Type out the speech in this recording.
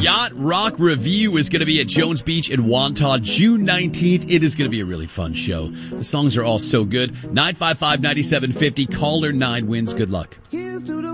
Yacht Rock Review is going to be at Jones Beach in Wantagh, June 19th. It is going to be a really fun show. The songs are all so good. 955-9750, caller 9 wins. Good luck.